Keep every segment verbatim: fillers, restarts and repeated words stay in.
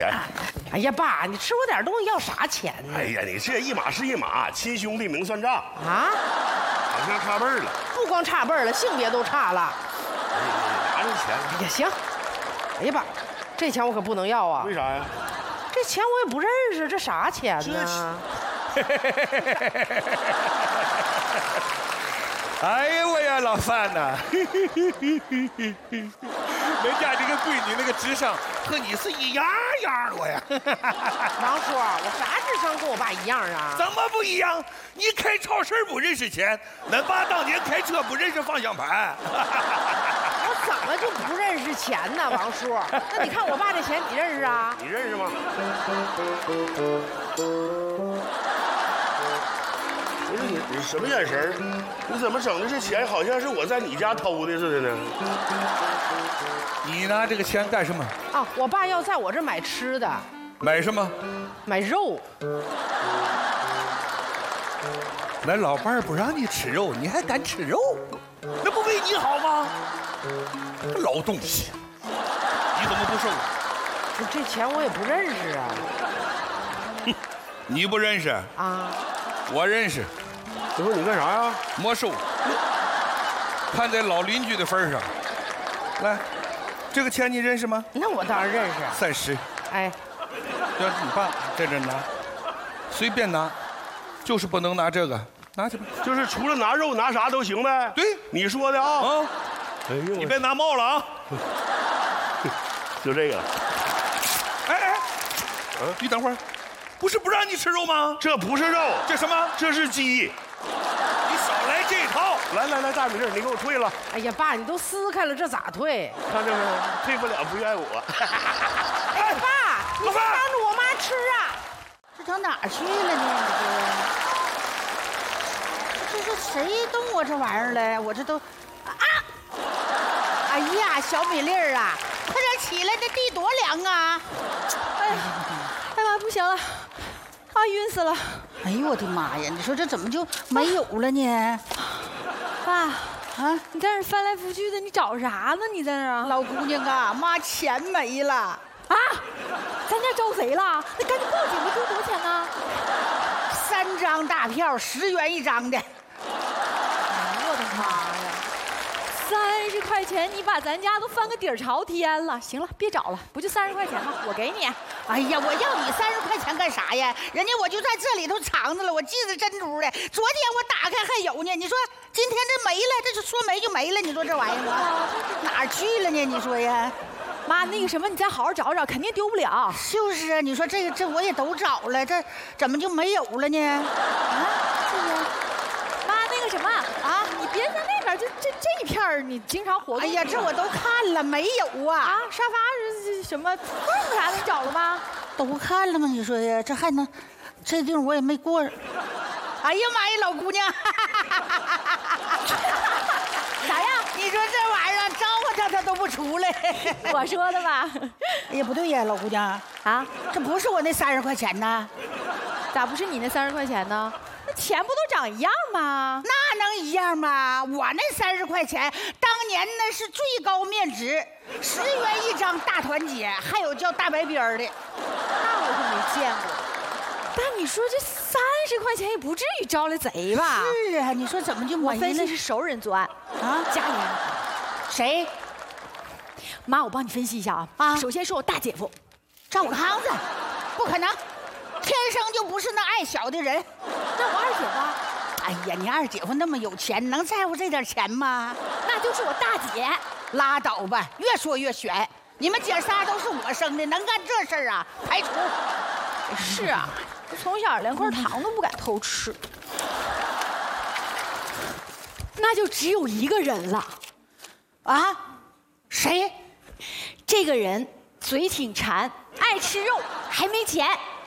哎呀，爸，你吃我点东西要啥钱呢？ 哎呀，你这一码是一码，亲兄弟明算账啊， 好像差辈儿了。 不光差辈儿了，性别都差了。 哎呀，拿着钱。 哎呀，行。哎呀，爸，这钱我可不能要啊。 为啥呀？ 这钱我也不认识，这啥钱呢？ 哎呀我呀，老范呐，人家这个闺女那个智商和你是一样样的呀。 王叔，我啥智商跟我爸一样啊？ 怎么不一样？你开超市不认识钱，恁爸当年开车不认识方向盘。 我怎么就不认识钱呢，王叔？那你看我爸这钱，你认识啊？ 你认识吗？不是你，你什么眼神？你怎么整的？这钱好像是我在你家偷的似的呢。 你拿这个钱干什么？ 啊，我爸要在我这买吃的。 买什么？ 买肉。 那老伴儿不让你吃肉，你还敢吃肉？那不为你好吗？老东西，你怎么不收？ 这钱我也不认识啊。 你不认识啊？ 我认识。 最后你干啥呀？ 没收。看在老邻居的份上，来，这个钱你认识吗？ 那我当然认识。 三十。 哎， 这是你爸在这拿，随便拿，就是不能拿这个，拿去吧。 就是除了拿肉拿啥都行呗。 对， 你说的啊。 啊， 哎呦， 你别拿帽了啊。 就这个。 哎哎，嗯，你等会儿，不是不让你吃肉吗？ 这不是肉， 这什么？ 这是鸡。 你少来这套！ 来来来，大米粒，你给我退了。 哎呀，爸，你都撕开了，这咋退？ 看着没有？退不了，不怨我。 哎，爸，你别帮着我妈吃啊！ 这上哪儿去了呢？这这是谁动我这玩意儿了？我这都啊！哎呀，小米粒儿啊，快点起来，这地多凉啊！ 哎呀，哎妈，不行了，啊，晕死了！ 哎呦我的妈呀！你说这怎么就没有了呢？ 爸啊，你在这翻来覆去的，你找啥呢？你在那儿啊？ 老姑娘啊，妈钱没了啊！ 咱家招贼了？那赶紧报警吧！这多少钱呢？ 三张大票，十元一张的。 哎我的妈呀！三十块钱，你把咱家都翻个底儿朝天了。行了，别找了，不就三十块钱吗？我给你。 哎呀，我要你三十块钱干啥呀？人家我就在这里头藏着了，我记着珍珠的。昨天我打开还有呢，你说今天这没了，这是说没就没了。你说这玩意儿啊，哪儿去了呢？你说呀， 妈，那个什么，你再好好找找，肯定丢不了。 就是啊，你说这个这我也都找了，这怎么就没有了呢？啊，这个。 妈，那个什么啊，你别在那边，就这这片儿你经常活动。 哎呀，这我都看了，没有啊！ 啊，沙发是什么凳啥的，你找了吗？ 都看了吗？你说呀，这还能，这地方我也没过。哎呀妈呀，老姑娘！ 啥呀？ 你说这玩意儿招呼他他都不出来。 我说的吧？ 哎呀，不对呀，老姑娘啊， 这不是我那三十块钱呢？ 咋不是你那三十块钱呢？那钱不都长一样吗？ 那能一样吗？我那三十块钱当年那是最高面值，十元一张大团结，还有叫大白边的。 那我可没见过。但你说这三十块钱也不至于招来贼吧？ 是啊，你说怎么就没了？ 我分析是熟人作案啊， 家里人。 谁？ 妈，我帮你分析一下啊。啊，首先是我大姐夫， 赵康子，不可能。天生就不是那爱小的人。 那我二姐夫？ 哎呀，你二姐夫那么有钱，能在乎这点钱吗？ 那就是我大姐。 拉倒吧，越说越悬。你们姐仨都是我生的，能干这事儿啊？排除。 是啊，从小连块糖都不敢偷吃。那就只有一个人了。 啊？谁？ 这个人嘴挺馋，爱吃肉，还没钱。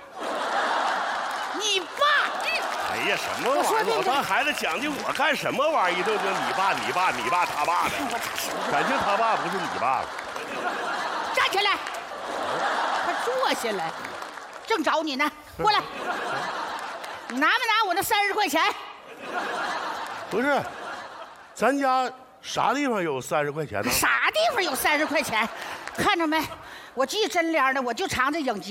你爸？ 哎呀，什么玩意儿？老当孩子讲究我干什么玩意儿？一顿说你爸、你爸、你爸、他爸的，感情他爸不是你爸了。 站起来！他坐下来，正找你呢，过来。你拿没拿我那三十块钱？ 不是，咱家啥地方有三十块钱呢？ 啥地方有三十块钱？看着没？我记真亮的，我就藏着影集。